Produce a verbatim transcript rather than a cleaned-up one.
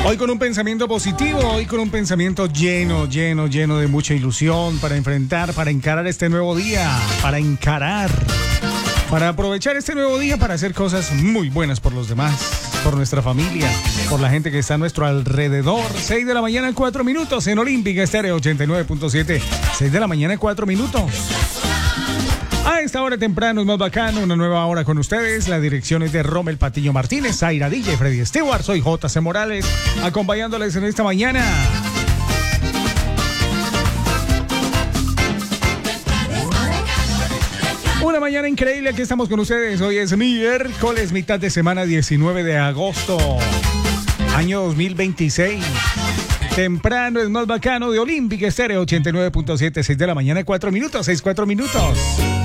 Hoy con un pensamiento positivo, hoy con un pensamiento lleno, lleno, lleno de mucha ilusión para enfrentar, para encarar este nuevo día, para encarar, para aprovechar este nuevo día para hacer cosas muy buenas por los demás, por nuestra familia, por la gente que está a nuestro alrededor. seis de la mañana, cuatro minutos en Olímpica Estéreo ochenta y nueve punto siete. seis de la mañana, cuatro minutos. A esta hora temprano es más bacano, una nueva hora con ustedes. La dirección es de Rommel Patiño Martínez, Zaira D J, Freddy Stewart. Soy J C Morales, acompañándoles en esta mañana. Una mañana increíble, aquí estamos con ustedes. Hoy es miércoles, mitad de semana, diecinueve de agosto, año dos mil veintiséis. Temprano es más bacano de Olímpica Estéreo ochenta y nueve punto siete, seis de la mañana, cuatro minutos, seis, cuatro minutos.